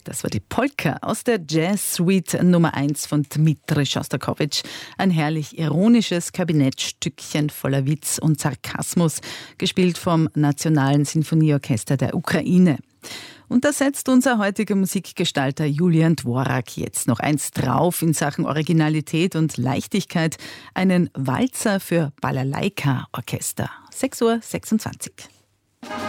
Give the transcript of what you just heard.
Das war die Polka aus der Jazz-Suite Nummer 1 von Dmitri Schostakowitsch. Ein herrlich ironisches Kabinettstückchen voller Witz und Sarkasmus, gespielt vom Nationalen Sinfonieorchester der Ukraine. Und da setzt unser heutiger Musikgestalter Julian Dvorak jetzt noch eins drauf in Sachen Originalität und Leichtigkeit, einen Walzer für Balalaika-Orchester. 6:26 Uhr.